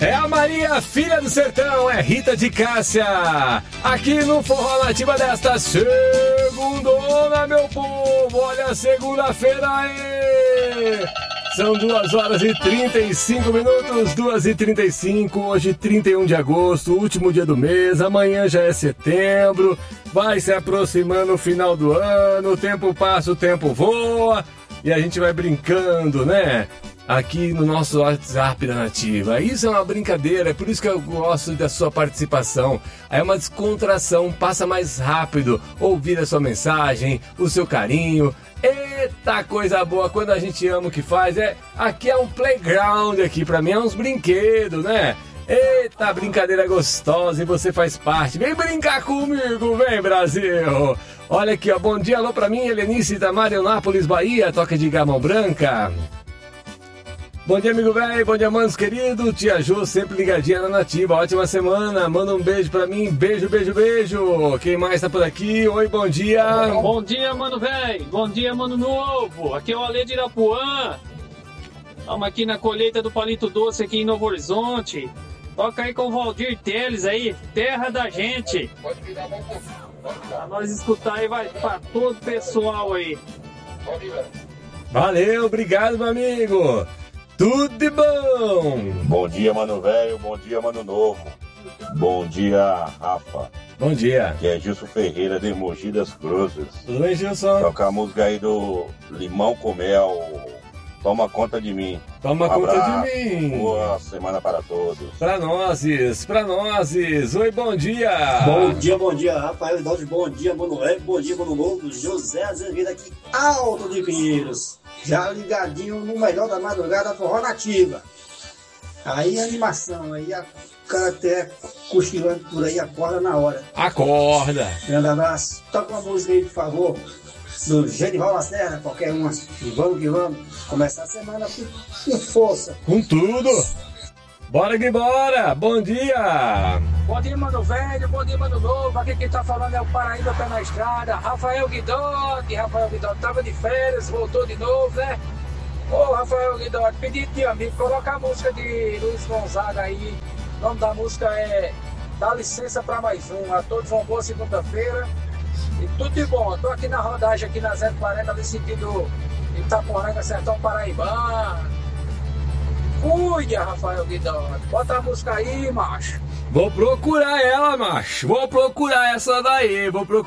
É a Maria, filha do sertão, é Rita de Cássia, aqui no Forró Nativa desta segundona, meu povo, olha, segunda-feira aí, são 2h35, 2h35, hoje 31 de agosto, último dia do mês, amanhã já é setembro, vai se aproximando o final do ano, o tempo passa, o tempo voa, e a gente vai brincando, né? Aqui no nosso WhatsApp da Nativa. Isso é uma brincadeira, é por isso que eu gosto da sua participação. É uma descontração, passa mais rápido ouvir a sua mensagem, o seu carinho. Eita, coisa boa, quando a gente ama o que faz. Aqui é um playground, aqui pra mim é uns brinquedos, né? Eita, brincadeira gostosa e você faz parte. Vem brincar comigo, vem Brasil! Olha aqui, ó, bom dia, alô pra mim, Helenice da Marionápolis, Bahia, toca de gamão branca. Bom dia, amigo velho, bom dia, manos querido, tia Jô, sempre ligadinha na Nativa, ótima semana, manda um beijo pra mim, beijo, beijo, beijo. Quem mais tá por aqui? Oi, bom dia. Bom dia, mano velho, bom dia, mano novo, aqui é o Ale de Irapuã, estamos aqui na colheita do Palito Doce aqui em Novo Horizonte, toca aí com o Valdir Teles aí, terra da gente, pra nós escutar aí, vai pra todo o pessoal aí. Valeu, obrigado, meu amigo. Tudo de bom! Bom dia, mano velho, bom dia, mano novo. Bom dia, Rafa. Bom dia. Aqui é Gilson Ferreira de Mogi das Cruzes. Tudo bem, Gilson? Toca a música aí do Limão com Mel. Toma conta de mim. Toma conta de mim. Boa semana para todos. Pra nós. Oi, bom dia. Bom dia, Rafael Hidalgo. Bom dia, mano velho. Bom dia, mano novo. José Azevedo aqui, Alto de Pinheiros. Já ligadinho no melhor da madrugada, Forró Nativa. Aí animação, aí o cara até cochilando por aí, acorda na hora. Acorda. Grande abraço. Toca uma música aí, por favor, do Genival Lacerda, qualquer uma. E vamos que vamos. Começar a semana com força. Com tudo. Bora que bora. Bom dia. Bom dia, mano velho, bom dia, mano novo, aqui quem tá falando é o Paraíba Pé na Estrada, Rafael Guidotti tava de férias, voltou de novo, né? Ô Rafael Guidotti, pedi de amigo, coloca a música de Luiz Gonzaga aí, o nome da música é Dá Licença Pra Mais Um, a todos uma boa segunda-feira e tudo de bom, tô aqui na rodagem aqui na 040, ali sentido Itaporanga, Sertão Paraibano. Cuide, Rafael Guidotti, bota a música aí, macho. Vou procurar ela, macho. Vou procurar essa daí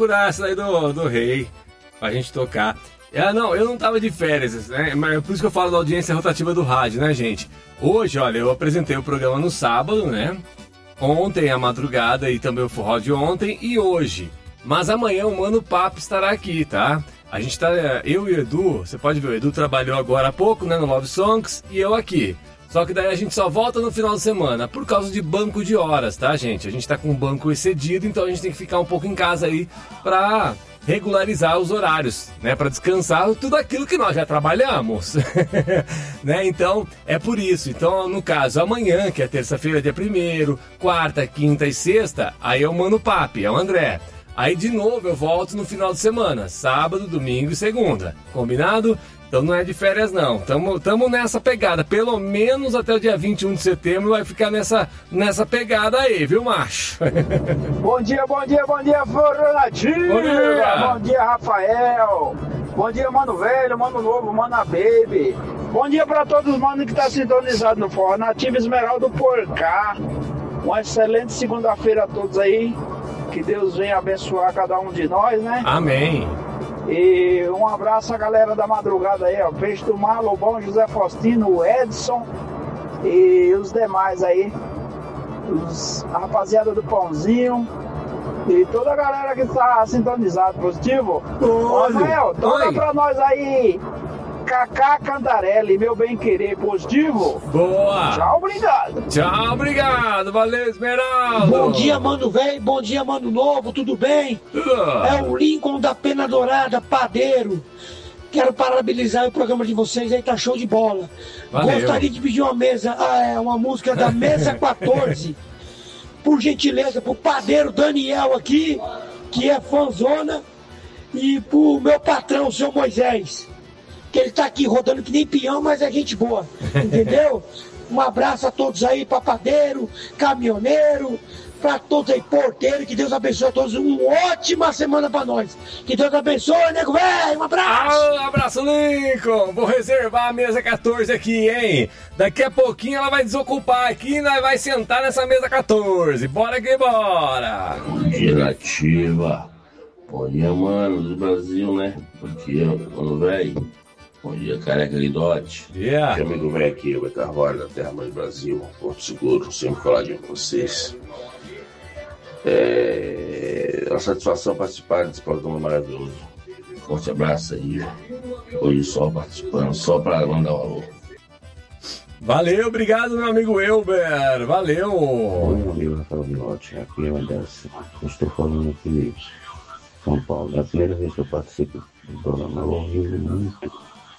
do Rei, pra gente tocar. Não, eu não tava de férias, né? Mas por isso que eu falo da audiência rotativa do rádio, né, gente? Hoje, olha, eu apresentei o programa no sábado, né? Ontem, a madrugada, e também o forró de ontem e hoje. Mas amanhã o Mano Papo estará aqui, tá? A gente tá, eu e o Edu, você pode ver, o Edu trabalhou agora há pouco, né, no Love Songs, e eu aqui. Só que daí a gente só volta no final de semana, por causa de banco de horas, tá, gente? A gente tá com um banco excedido, então a gente tem que ficar um pouco em casa aí pra regularizar os horários, né? Pra descansar tudo aquilo que nós já trabalhamos, né? Então, é por isso. Então, no caso, amanhã, que é terça-feira, dia 1º, quarta, quinta e sexta, aí é o Mano Papi, é o André. Aí, de novo, eu volto no final de semana, sábado, domingo e segunda. Combinado? Então não é de férias não, tamo nessa pegada, pelo menos até o dia 21 de setembro vai ficar nessa pegada aí, viu, macho? Bom dia, Forró Nativa! Bom dia, Rafael! Bom dia, mano velho, mano novo, mana baby! Bom dia pra todos os manos que tá sintonizado no Forró Nativa Esmeralda por cá! Uma excelente segunda-feira a todos aí, que Deus venha abençoar cada um de nós, né? Amém! E um abraço à galera da madrugada aí, ó. Peixe do Mar, Lobão, José Faustino, o Edson e os demais aí. A rapaziada do Pãozinho e toda a galera que tá sintonizado. Positivo? Ô, Rafael, toca pra nós aí. Cacá Cantarelli, meu bem querer, positivo? Boa! Tchau, obrigado! Tchau, obrigado! Valeu, Esmeralda! Bom dia, mano velho, bom dia, mano novo, tudo bem? É o Lincoln da Pena Dourada, padeiro. Quero parabenizar o programa de vocês aí, tá show de bola. Valeu. Gostaria de pedir uma música da Mesa 14. Por gentileza, pro padeiro Daniel aqui, que é fãzona, e pro meu patrão, o seu Moisés. Que ele tá aqui rodando que nem peão, mas é gente boa, entendeu? Um abraço a todos aí, papadeiro, caminhoneiro, para todos aí, porteiro, que Deus abençoe a todos, uma ótima semana para nós. Que Deus abençoe, nego velho, um abraço! Abraço, Lincoln! Vou reservar a mesa 14 aqui, hein? Daqui a pouquinho ela vai desocupar aqui e nós vai sentar nessa mesa 14. Bora que bora! Bom dia, Nativa. Bom dia, mano, do Brasil, né? Bom dia, mano, velho. Bom dia, careca Guidotti. Yeah. Meu amigo velho aqui, o Carvalho, da Terra Mãe do Brasil, Porto Seguro, sempre coladinho com vocês. É uma satisfação participar desse programa maravilhoso. Forte abraço aí. Hoje só participando, só para mandar um alô. Valeu, obrigado, meu amigo Elber. Valeu. Oi, meu amigo Rafael Guidotti. Aqui é o Anderson. Estou falando aqui de São Paulo. É a primeira vez que eu participo do programa. Eu ouvi muito.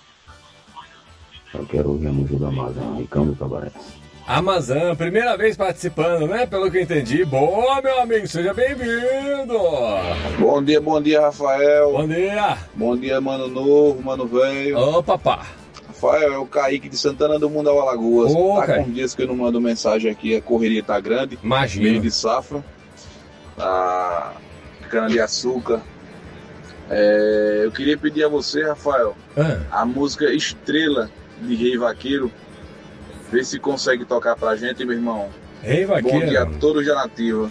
Eu quero ouvir a música da Amazon, Ricão do Cabaré. Amazon, primeira vez participando, né? Pelo que eu entendi. Boa, meu amigo, seja bem-vindo. Bom dia, Rafael. Bom dia. Bom dia, mano novo, mano velho. Ô, papá. Rafael, é o Kaique de Santana do Mundo ao Alagoas. Ô, tá Kaique. com dias que eu não mando mensagem aqui, a correria tá grande. Imagina. Meio de safra. A cana-de-açúcar. Eu queria pedir a você, Rafael, a música Estrela de Rei Vaqueiro. Vê se consegue tocar pra gente, meu irmão. Rei Vaqueiro. Bom dia a todos da Nativa.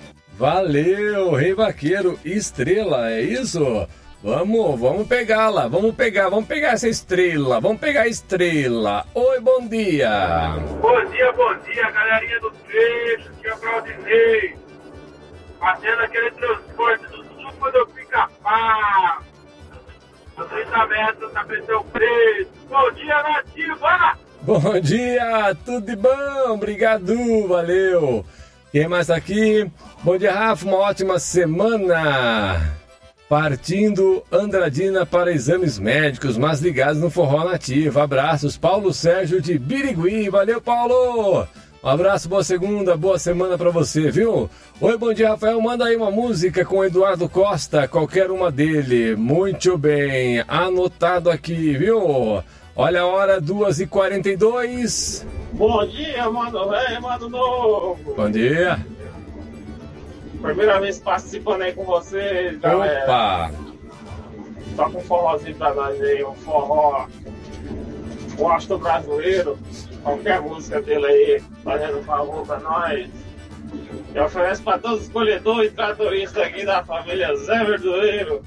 Valeu, Rei Vaqueiro, Estrela, é isso? Vamos pegá-la, vamos pegar essa estrela, vamos pegar a estrela. Oi, bom dia. Bom dia, galerinha do trecho, que é o Claudinei. Fazendo aquele transporte do suco do Pica-Pau. O 30 metros da Pressão Preto. Bom dia, Nativa! Bom dia, tudo de bom, obrigado, valeu. Quem mais tá aqui? Bom dia, Rafa, uma ótima semana. Partindo Andradina para exames médicos, mas ligados no Forró Nativa. Abraços, Paulo Sérgio de Birigui, valeu, Paulo. Um abraço, boa segunda, boa semana pra você, viu? Oi, bom dia, Rafael. Manda aí uma música com Eduardo Costa, qualquer uma dele. Muito bem, anotado aqui, viu? Olha a hora, 2h42. Bom dia, mano velho, mano novo. Bom dia. Primeira vez participando aí com vocês, galera. Opa! Toca um forrozinho pra nós aí, um forró. Gosto brasileiro. Qualquer música dele aí, fazendo um favor pra nós. Eu ofereço pra todos os colhedores e tratoristas aqui da família Zé Verdureiro.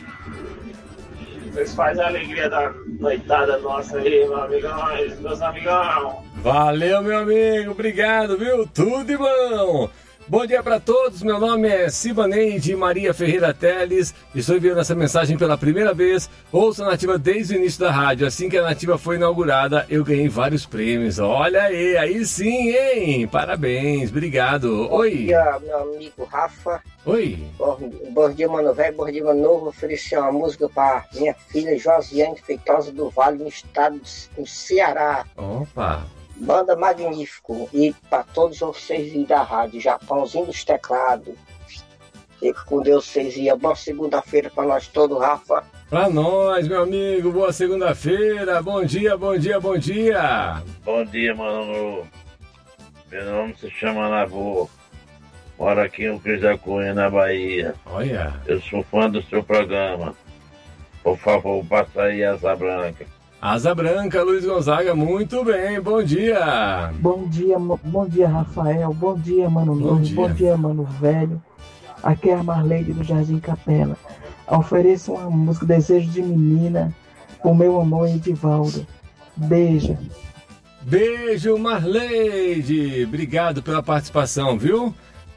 Vocês fazem a alegria da noitada nossa aí, meus amigão. Valeu, meu amigo, obrigado, viu? Tudo de bom. Bom dia para todos, meu nome é Sivaneide Maria Ferreira Teles, estou enviando essa mensagem pela primeira vez, ouço a Nativa desde o início da rádio, assim que a Nativa foi inaugurada, eu ganhei vários prêmios, olha aí sim, hein? Parabéns, obrigado. Oi. Bom dia, meu amigo Rafa. Oi. Bom dia, mano velho, bom dia, mano novo, ofereci uma música para minha filha Josiane Feitosa do Vale, no estado do Ceará. Opa. Banda magnífico. E para todos vocês aí da rádio, Japãozinho dos teclados. Fique com Deus, vocês e boa segunda-feira para nós todos, Rafa. Pra nós, meu amigo, boa segunda-feira. Bom dia, bom dia, bom dia. Bom dia, mano. Meu nome se chama Navô. Moro aqui em Cruz da Cunha, na Bahia. Olha. Eu sou fã do seu programa. Por favor, passa aí Asa Branca. Asa Branca, Luiz Gonzaga, muito bem, bom dia. Bom dia, Rafael, bom dia, mano novo, bom dia, mano velho. Aqui é a Marleide do Jardim Capela. Ofereço uma música Desejo de Menina pro meu amor Edivaldo. Beijo. Beijo, Marleide, obrigado pela participação, viu?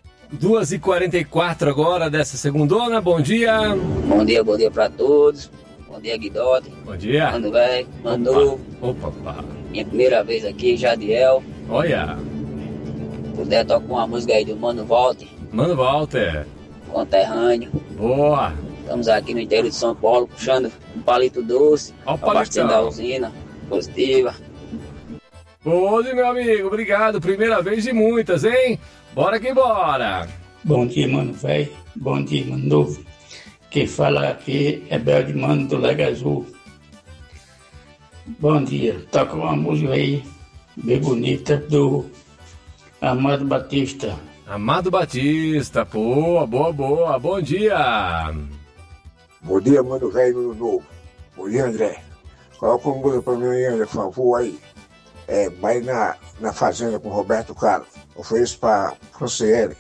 2h44 agora dessa segundona, bom dia. Bom dia pra todos. Bom dia, Guidotti. Bom dia. Mano velho, mano novo. Opa. Minha primeira vez aqui, Jadiel. Olha. Puder tocar uma música aí do Mano Walter. Mano Walter. Conterrâneo. Boa. Estamos aqui no interior de São Paulo, puxando um palito doce. Ó o palitão. Da usina positiva. Hoje, meu amigo, obrigado. Primeira vez de muitas, hein? Bora que bora. Bom dia, mano velho. Bom dia, mano novo. Quem fala aqui é Bel de Mano do Lega Azul. Bom dia, toca uma música aí bem bonita, do Amado Batista. Amado Batista, boa. Bom dia. Bom dia, mano velho, mano novo. Bom dia, André. Coloca uma música pra mim aí, André, por favor, aí. Vai na Fazenda com Roberto Carlos. Ofereço pra Franciele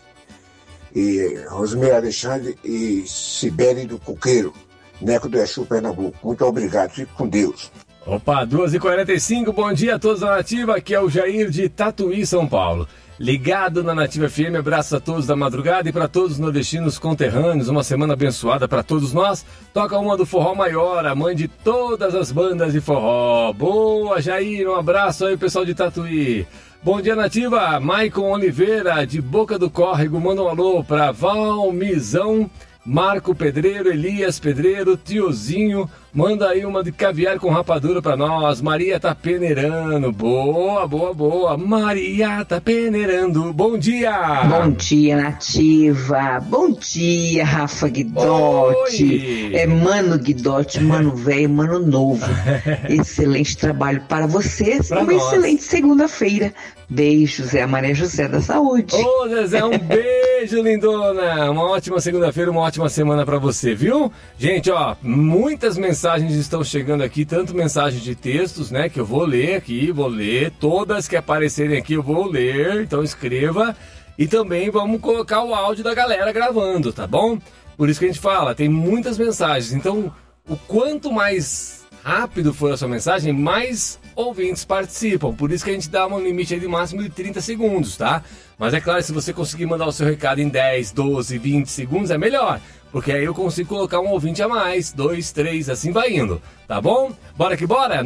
e Rosemary Alexandre e Sibeli do Coqueiro, Neco do Exu, Pernambuco. Muito obrigado, fique com Deus. Opa, 2h45, bom dia a todos da Nativa, aqui é o Jair de Tatuí, São Paulo. Ligado na Nativa FM, abraço a todos da madrugada e para todos os nordestinos conterrâneos, uma semana abençoada para todos nós. Toca uma do Forró Maior, a mãe de todas as bandas de forró. Boa, Jair, um abraço aí, pessoal de Tatuí. Bom dia, Nativa, Maicon Oliveira, de Boca do Córrego, manda um alô para Valmizão, Marco Pedreiro, Elias Pedreiro, Tiozinho, manda aí uma de caviar com rapadura pra nós. Maria tá peneirando, boa, Maria tá peneirando, bom dia! Bom dia, Nativa, bom dia, Rafa Guidotti. Oi. Mano Guidotti, mano velho, mano novo. Excelente trabalho para vocês, Pra uma nós. excelente segunda-feira. Beijo, Zé Maria José da Saúde. Ô, Zezé, um beijo, lindona. Uma ótima segunda-feira, uma ótima semana pra você, viu? Gente, ó, muitas mensagens estão chegando aqui, tanto mensagens de textos, né, que eu vou ler aqui, todas que aparecerem aqui eu vou ler, então escreva. E também vamos colocar o áudio da galera gravando, tá bom? Por isso que a gente fala, tem muitas mensagens, então o quanto mais rápido for a sua mensagem, mais ouvintes participam. Por isso que a gente dá um limite aí de máximo de 30 segundos, tá? Mas é claro, se você conseguir mandar o seu recado em 10, 12, 20 segundos, é melhor. Porque aí eu consigo colocar um ouvinte a mais, 2, 3, assim vai indo. Tá bom? Bora que bora!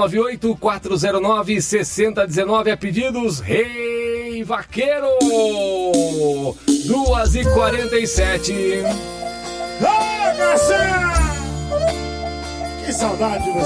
9198-409-6019 é pedidos Rei Vaqueiro! 2h47. Ô, Garcia! Que saudade de você!